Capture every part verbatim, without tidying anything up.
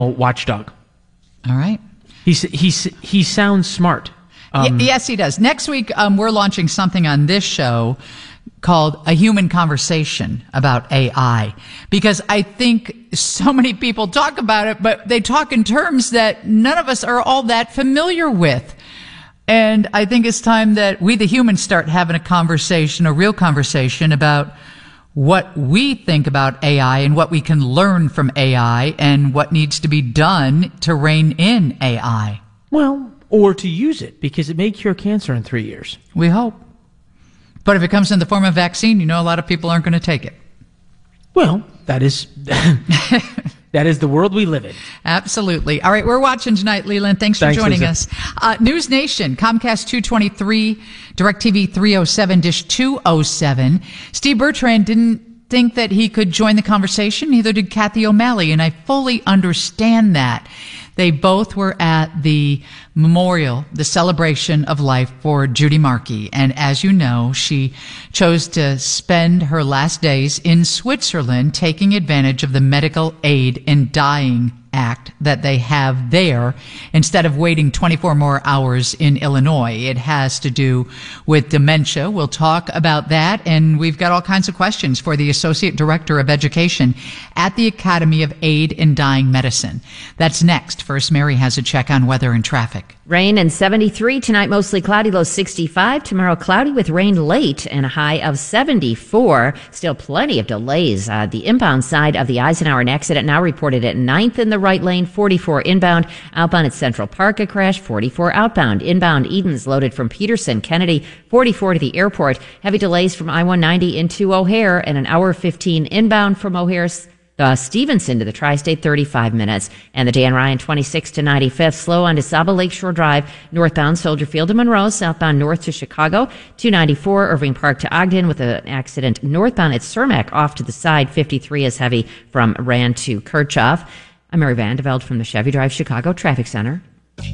watchdog. All right. He's, he's, he sounds smart. Um, y- yes, he does. Next week, um, we're launching something on this show called A Human Conversation about A I, because I think so many people talk about it, but they talk in terms that none of us are all that familiar with. And I think it's time that we, the humans, start having a conversation, a real conversation about what we think about A I and what we can learn from A I and what needs to be done to rein in A I. Well, or to use it, because it may cure cancer in three years. We hope. But if it comes in the form of vaccine, you know a lot of people aren't going to take it. Well, that is that is the world we live in. Absolutely. All right, we're watching tonight, Leland. Thanks for Thanks, joining Lisa. us. Uh, News Nation, Comcast two twenty-three, DirecTV three oh seven, Dish two oh seven. Steve Bertrand didn't think that he could join the conversation. Neither did Kathy O'Malley, and I fully understand that. They both were at the memorial, the celebration of life for Judy Markey. And as you know, she chose to spend her last days in Switzerland taking advantage of the Medical Aid in Dying Act that they have there instead of waiting twenty-four more hours in Illinois. It has to do with dementia. We'll talk about that, and we've got all kinds of questions for the Associate Director of Education at the Academy of Aid in Dying Medicine. That's next. First, Mary has a check on weather and traffic. Rain and seventy-three tonight, mostly cloudy, low sixty-five. Tomorrow, cloudy with rain late and a high of seventy-four. Still plenty of delays. Uh, the inbound side of the Eisenhower accident now reported at ninth in the right lane, forty-four inbound. Outbound at Central Park, a crash, forty-four outbound. Inbound Edens loaded from Peterson, Kennedy, forty-four to the airport. Heavy delays from I one ninety into O'Hare and an hour fifteen inbound from O'Hare Uh, Stevenson to the Tri-State, thirty-five minutes. And the Dan Ryan twenty-six to ninety-fifth, slow on to Saba Lakeshore Drive, northbound Soldier Field to Monroe, southbound north to Chicago, two ninety-four Irving Park to Ogden with an accident northbound at Cermak off to the side, fifty-three is heavy from Rand to Kirchhoff. I'm Mary Vandeveld from the Chevy Drive Chicago Traffic Center.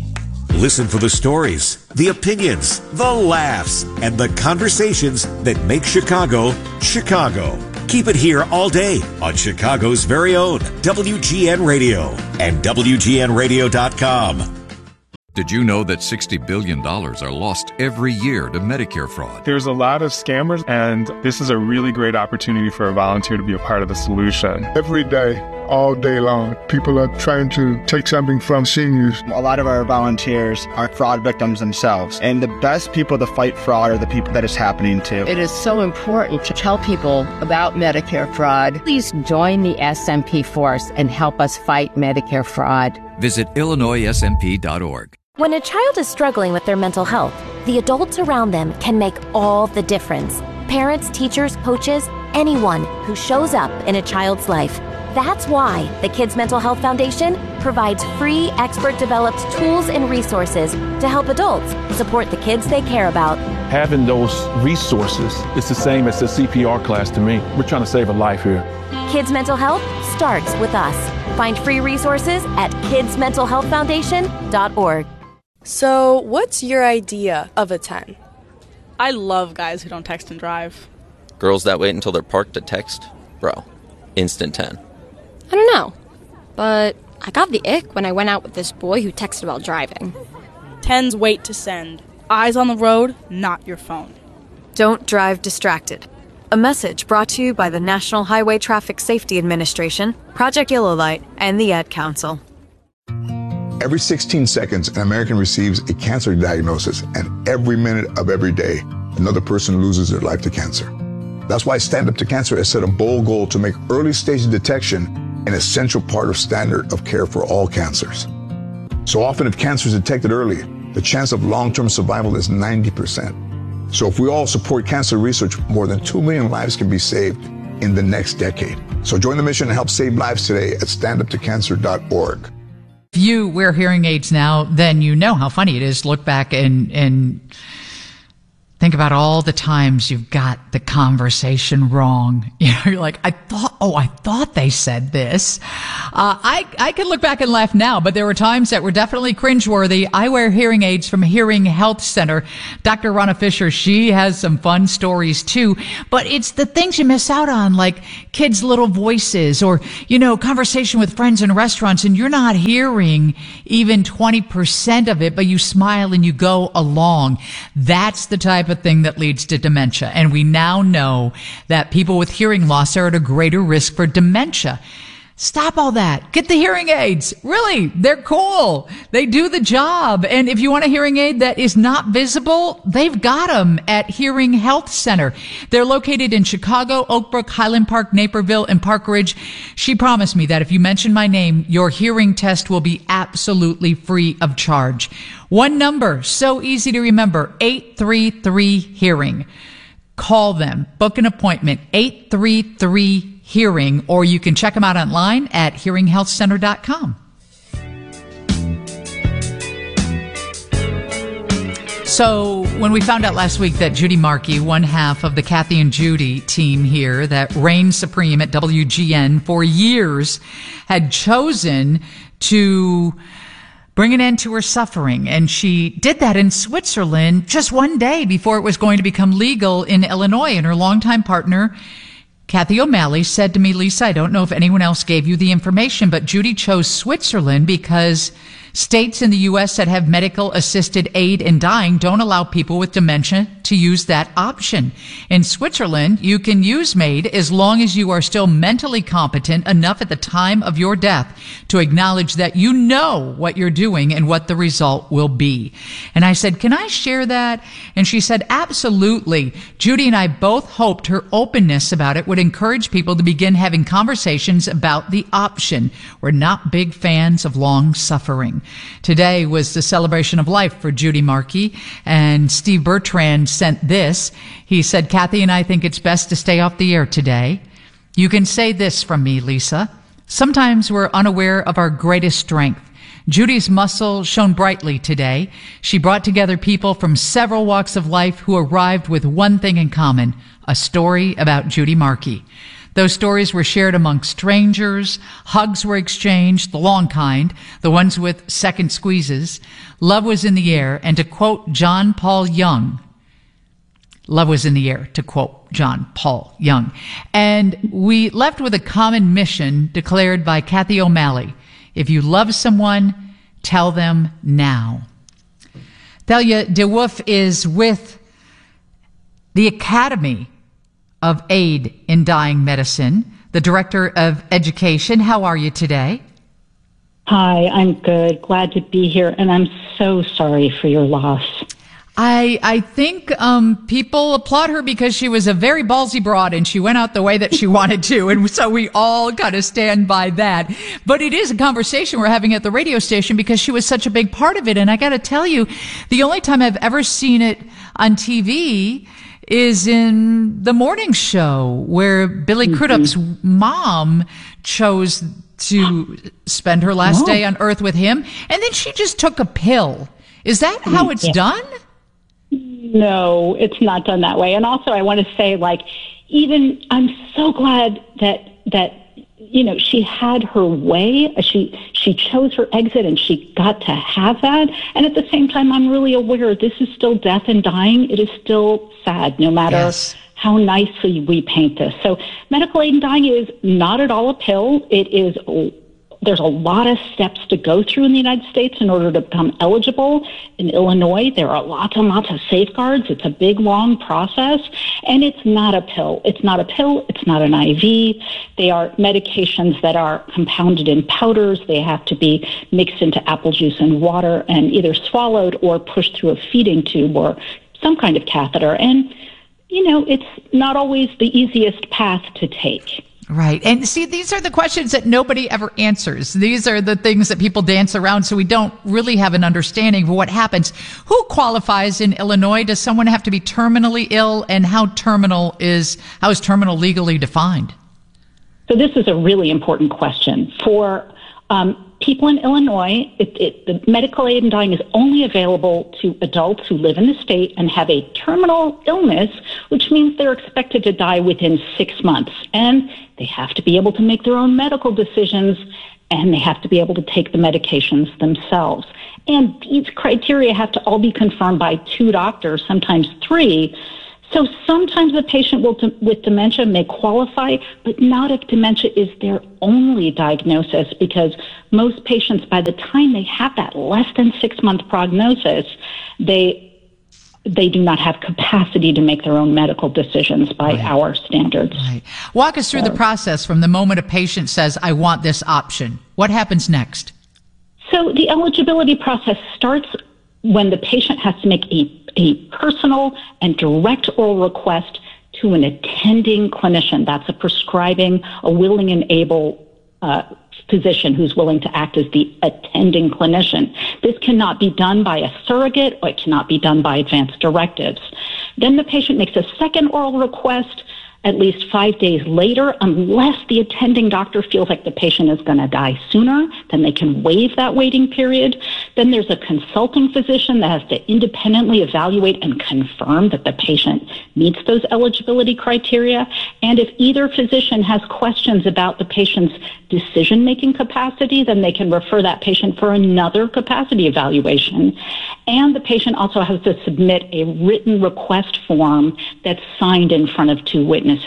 Listen for the stories, the opinions, the laughs, and the conversations that make Chicago, Chicago. Keep it here all day on Chicago's very own W G N Radio and W G N radio dot com. Did you know that sixty billion dollars are lost every year to Medicare fraud? There's a lot of scammers, and this is a really great opportunity for a volunteer to be a part of the solution. Every day, all day long, people are trying to take something from seniors. A lot of our volunteers are fraud victims themselves, and the best people to fight fraud are the people that it's happening to. It is so important to tell people about Medicare fraud. Please join the S M P force and help us fight Medicare fraud. Visit Illinois S M P dot org. When a child is struggling with their mental health, the adults around them can make all the difference. Parents, teachers, coaches, anyone who shows up in a child's life. That's why the Kids Mental Health Foundation provides free, expert-developed tools and resources to help adults support the kids they care about. Having those resources is the same as the C P R class to me. We're trying to save a life here. Kids Mental Health starts with us. Find free resources at kids mental health foundation dot org. So, what's your idea of a ten? I love guys who don't text and drive. Girls that wait until they're parked to text? Bro, instant ten. I don't know, but I got the ick when I went out with this boy who texted while driving. Tens wait to send. Eyes on the road, not your phone. Don't drive distracted. A message brought to you by the National Highway Traffic Safety Administration, Project Yellow Light, and the Ad Council. Every sixteen seconds, an American receives a cancer diagnosis, and every minute of every day, another person loses their life to cancer. That's why Stand Up to Cancer has set a bold goal to make early stage detection an essential part of standard of care for all cancers. So often, if cancer is detected early, the chance of long-term survival is ninety percent. So if we all support cancer research, more than two million lives can be saved in the next decade. So join the mission and help save lives today at stand up to cancer dot org. If you wear hearing aids now, then you know how funny it is to look back and, and Think about all the times you've got the conversation wrong. You know, you're like, I thought, oh, I thought they said this. Uh, I, I can look back and laugh now, but there were times that were definitely cringeworthy. I wear hearing aids from Hearing Health Center. Doctor Ronna Fisher, she has some fun stories too, but it's the things you miss out on, like kids' little voices or, you know, conversation with friends in restaurants, and you're not hearing even twenty percent of it, but you smile and you go along. That's the type of thing that leads to dementia. And we now know that people with hearing loss are at a greater risk for dementia. Stop all that. Get the hearing aids. Really, they're cool. They do the job. And if you want a hearing aid that is not visible, they've got them at Hearing Health Center. They're located in Chicago, Oak Brook, Highland Park, Naperville, and Park Ridge. She promised me that if you mention my name, your hearing test will be absolutely free of charge. One number, so easy to remember, eight three three hearing. Call them. Book an appointment, eight three three hearing, or you can check them out online at hearing health center dot com. So when we found out last week that Judy Markey, one half of the Kathy and Judy team here that reigned supreme at W G N for years, had chosen to bring an end to her suffering. And she did that in Switzerland just one day before it was going to become legal in Illinois. And her longtime partner, Kathy O'Malley, said to me, Lisa, I don't know if anyone else gave you the information, but Judy chose Switzerland because states in the U S that have medical assisted aid in dying don't allow people with dementia to use that option. In Switzerland, you can use MAID as long as you are still mentally competent enough at the time of your death to acknowledge that you know what you're doing and what the result will be. And I said, can I share that? And she said, absolutely. Judy and I both hoped her openness about it would encourage people to begin having conversations about the option. We're not big fans of long suffering. Today was the celebration of life for Judy Markey, and Steve Bertrand sent this. He said, Kathy and I think it's best to stay off the air today. You can say this from me, Lisa. Sometimes we're unaware of our greatest strength. Judy's muscle shone brightly today. She brought together people from several walks of life who arrived with one thing in common, a story about Judy Markey. Those stories were shared among strangers. Hugs were exchanged, the long kind, the ones with second squeezes. Love was in the air. And to quote John Paul Young, love was in the air, to quote John Paul Young. And we left with a common mission declared by Kathy O'Malley. If you love someone, tell them now. Thalia DeWolf is with the Academy of Aid in Dying Medicine, the Director of Education. How are you today? Hi, I'm good. Glad to be here, and I'm so sorry for your loss. I I think um, people applaud her because she was a very ballsy broad and she went out the way that she wanted to, and so we all kind of stand by that. But it is a conversation we're having at the radio station because she was such a big part of it. And I got to tell you, the only time I've ever seen it on T V is in the morning show where Billy mm-hmm. Crudup's mom chose to spend her last oh. day on Earth with him, and then she just took a pill. Is that how it's yeah. done? No, it's not done that way. And also, I want to say, like, even I'm so glad that that you know she had her way. She she chose her exit, and she got to have that. And at the same time, I'm really aware this is still death and dying. It is still sad, no matter yes. how nicely we paint this. So, medical aid in dying is not at all a pill. It is. There's a lot of steps to go through in the United States in order to become eligible. In Illinois, there are lots and lots of safeguards. It's a big, long process, and it's not a pill. It's not a pill. It's not an I V. They are medications that are compounded in powders. They have to be mixed into apple juice and water and either swallowed or pushed through a feeding tube or some kind of catheter. And, you know, it's not always the easiest path to take. Right. And see, these are the questions that nobody ever answers. These are the things that people dance around, so we don't really have an understanding of what happens. Who qualifies in Illinois? Does someone have to be terminally ill? And how terminal is, how is terminal legally defined? So this is a really important question. For um, people in Illinois, it, it, the medical aid in dying is only available to adults who live in the state and have a terminal illness, which means they're expected to die within six months. And they have to be able to make their own medical decisions, and they have to be able to take the medications themselves. And these criteria have to all be confirmed by two doctors, sometimes three. So sometimes a patient will, with dementia may qualify, but not if dementia is their only diagnosis, because most patients, by the time they have that less than six-month prognosis, they they do not have capacity to make their own medical decisions by right. our standards. Right. Walk us through so, the process from the moment a patient says, I want this option. What happens next? So the eligibility process starts when the patient has to make a a personal and direct oral request to an attending clinician. That's a prescribing, a willing and able uh, physician who's willing to act as the attending clinician. This cannot be done by a surrogate, or it cannot be done by advanced directives. Then the patient makes a second oral request at least five days later, unless the attending doctor feels like the patient is going to die sooner, then they can waive that waiting period. Then there's a consulting physician that has to independently evaluate and confirm that the patient meets those eligibility criteria. And if either physician has questions about the patient's decision-making capacity, then they can refer that patient for another capacity evaluation. And the patient also has to submit a written request form that's signed in front of two witnesses.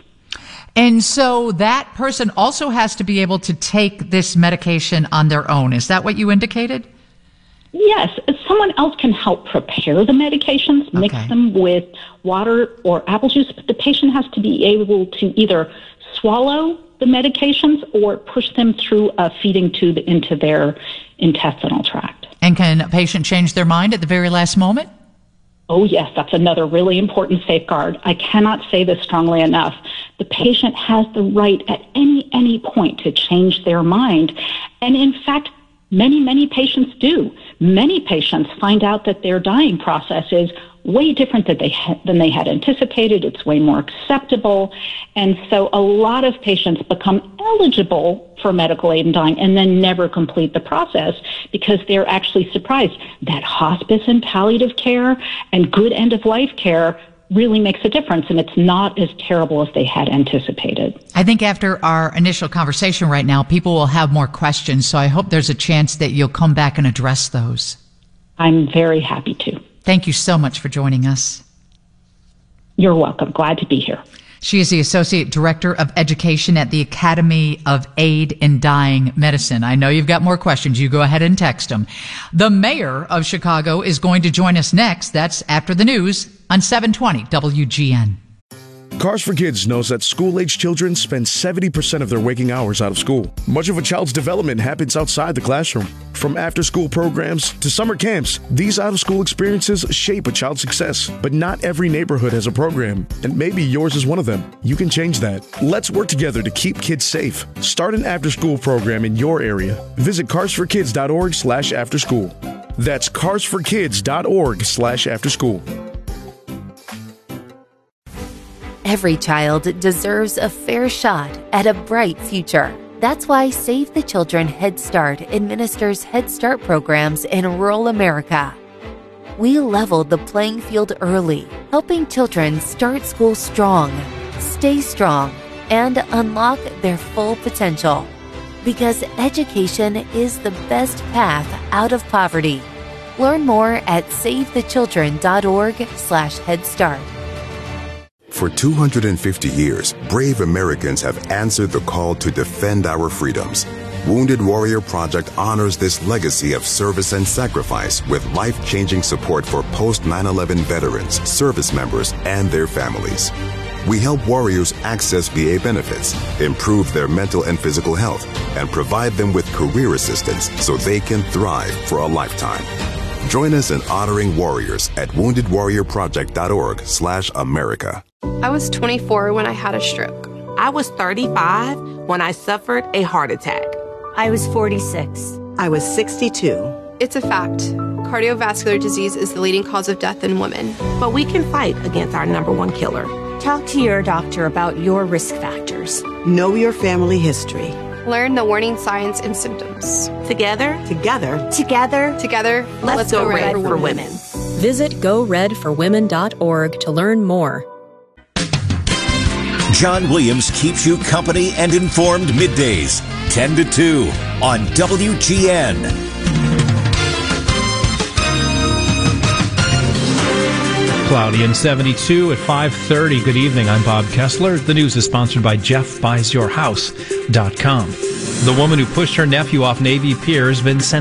And so that person also has to be able to take this medication on their own. Is that what you indicated? Yes. Someone else can help prepare the medications, mix okay. them with water or apple juice, but the patient has to be able to either swallow the medications or push them through a feeding tube into their intestinal tract. And can a patient change their mind at the very last moment? Oh, yes, that's another really important safeguard. I cannot say this strongly enough. The patient has the right at any any point to change their mind. And in fact, many, many patients do. Many patients find out that their dying process is way different than they, ha- than they had anticipated. It's way more acceptable. And so a lot of patients become eligible for medical aid in dying and then never complete the process because they're actually surprised that hospice and palliative care and good end-of-life care really makes a difference, and it's not as terrible as they had anticipated. I think after our initial conversation right now, people will have more questions, so I hope there's a chance that you'll come back and address those. I'm very happy to. Thank you so much for joining us. You're welcome. Glad to be here. She is the Associate Director of Education at the Academy of Aid in Dying Medicine. I know you've got more questions. You go ahead and text them. The mayor of Chicago is going to join us next. That's after the news on seven twenty W G N. Cars for Kids knows that school-age children spend seventy percent of their waking hours out of school. Much of a child's development happens outside the classroom. From after-school programs to summer camps, these out-of-school experiences shape a child's success. But not every neighborhood has a program, and maybe yours is one of them. You can change that. Let's work together to keep kids safe. Start an after-school program in your area. Visit carsforkids.org slash afterschool. That's carsforkids.org slash afterschool. Every child deserves a fair shot at a bright future. That's why Save the Children Head Start administers Head Start programs in rural America. We leveled the playing field early, helping children start school strong, stay strong, and unlock their full potential. Because education is the best path out of poverty. Learn more at savethechildren.org slash Head Start. For two hundred fifty years, brave Americans have answered the call to defend our freedoms. Wounded Warrior Project honors this legacy of service and sacrifice with life-changing support for post nine eleven veterans, service members, and their families. We help warriors access V A benefits, improve their mental and physical health, and provide them with career assistance so they can thrive for a lifetime. Join us in honoring warriors at woundedwarriorproject.org slash America. I was twenty-four when I had a stroke. I was thirty-five when I suffered a heart attack. I was forty-six. I was sixty-two. It's a fact. Cardiovascular disease is the leading cause of death in women. But we can fight against our number one killer. Talk to your doctor about your risk factors. Know your family history. Learn the warning signs and symptoms. Together, together, Together, Together, let's, let's go, go red, red for for women. women. Visit go red for women dot org to learn more. John Williams keeps you company and informed middays, ten to two on W G N. Cloudy and seventy-two at five thirty. Good evening. I'm Bob Kessler. The news is sponsored by Jeff Buys Your House dot com. The woman who pushed her nephew off Navy Pier has been sentenced